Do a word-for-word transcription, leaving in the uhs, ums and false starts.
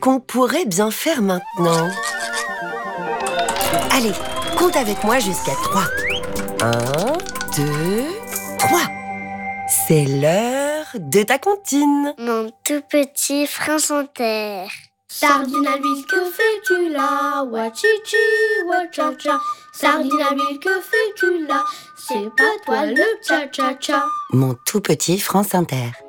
qu'on pourrait bien faire maintenant? Allez, compte avec moi jusqu'à trois. Un, deux, trois. C'est l'heure de ta comptine. Mon tout petit frein sans terre. Sardine à l'huile, que fais-tu là? Wachichi, wachacha. Sardine à l'huile, que fais-tu là? C'est pas toi le cha-cha-cha. Mon tout petit France Inter.